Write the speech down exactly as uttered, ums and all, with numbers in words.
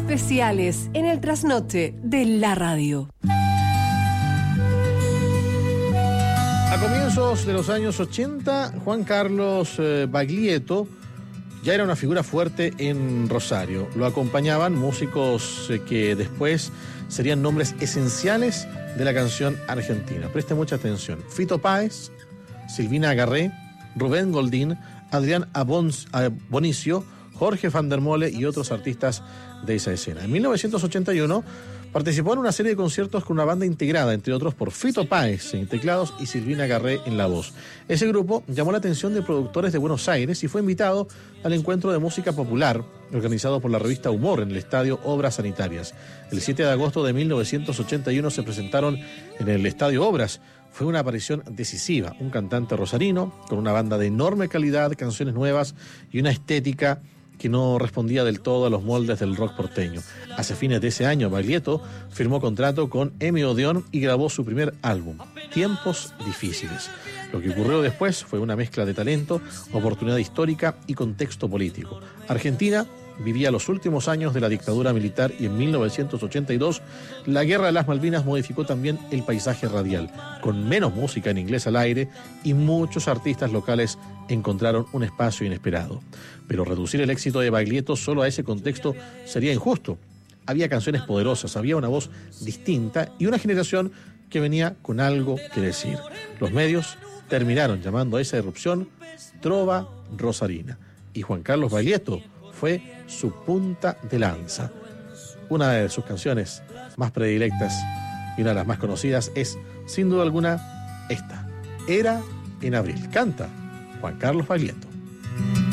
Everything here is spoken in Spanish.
especiales en el trasnoche de la radio. A comienzos de los años ochenta, Juan Carlos eh, Baglietto ya era una figura fuerte en Rosario. Lo acompañaban músicos eh, que después serían nombres esenciales de la canción argentina. Preste mucha atención. Fito Páez, Silvina Agarré, Rubén Goldín, Adrián Abons, Bonicio, Jorge van der Mole y otros artistas de esa escena. En mil novecientos ochenta y uno participó en una serie de conciertos con una banda integrada, entre otros, por Fito Páez en teclados y Silvina Agarré en la voz. Ese grupo llamó la atención de productores de Buenos Aires y fue invitado al encuentro de música popular organizado por la revista Humor en el estadio Obras Sanitarias. El siete de agosto de mil novecientos ochenta y uno se presentaron en el estadio Obras. Fue una aparición decisiva, un cantante rosarino con una banda de enorme calidad, canciones nuevas y una estética que no respondía del todo a los moldes del rock porteño. Hacia fines de ese año, Baglietto firmó contrato con M. Odeón y grabó su primer álbum, Tiempos Difíciles. Lo que ocurrió después fue una mezcla de talento, oportunidad histórica y contexto político. Argentina vivía los últimos años de la dictadura militar y en mil novecientos ochenta y dos la Guerra de las Malvinas modificó también el paisaje radial, con menos música en inglés al aire y muchos artistas locales encontraron un espacio inesperado. Pero reducir el éxito de Baglietto solo a ese contexto sería injusto. Había canciones poderosas, había una voz distinta y una generación que venía con algo que decir. Los medios terminaron llamando a esa irrupción Trova Rosarina y Juan Carlos Baglietto fue su punta de lanza. Una de sus canciones más predilectas y una de las más conocidas es, sin duda alguna, esta, Era en Abril. Canta Juan Carlos Baglietto.